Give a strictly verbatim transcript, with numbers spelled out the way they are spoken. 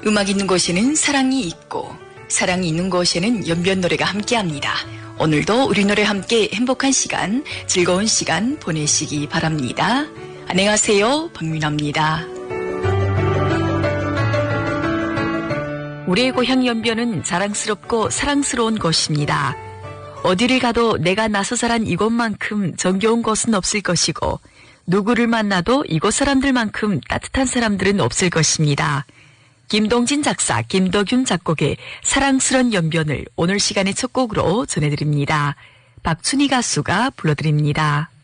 음악 있는 곳에는 사랑이 있고 사랑이 있는 곳에는 연변 노래가 함께합니다. 오늘도 우리 노래 함께 행복한 시간, 즐거운 시간 보내시기 바랍니다. 안녕하세요, 박민아입니다. 우리의 고향 연변은 자랑스럽고 사랑스러운 곳입니다. 어디를 가도 내가 나서 자란 이곳만큼 정겨운 곳은 없을 것이고 누구를 만나도 이곳 사람들만큼 따뜻한 사람들은 없을 것입니다. 김동진 작사, 김덕윤 작곡의 사랑스런 연변을 오늘 시간의 첫 곡으로 전해드립니다. 박춘희 가수가 불러드립니다.